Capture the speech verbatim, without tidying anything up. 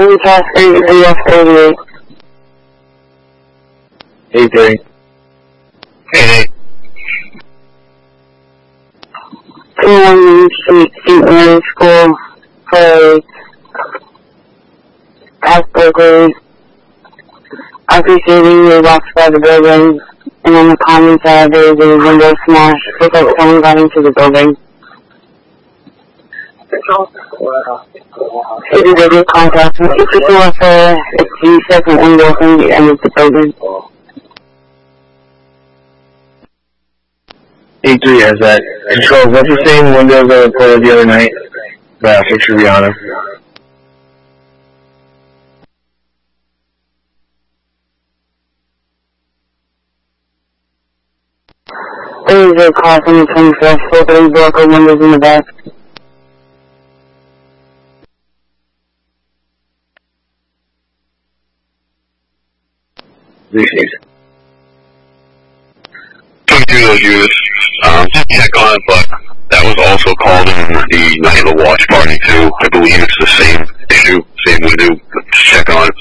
Comcast eight three F eighty-eight. eight three. eight eight. two one Main Street, Saint Mary School, for Past Berkeley. Appreciating your walks by the building, and on the common side there is a window smash. Looks like someone got into the building. It is a good contact. If you can refer, it's the second window from the end of the building. eight three has that. Control, what's the same window that I reported the other night? Uh, for Rihanna. There is a car from the twenty-fifth, so three broken windows in the back. Received. Took through those units. Um, did check on it, but that was also called in the night of the watch party too. I believe it's the same issue, same window. Just check on it.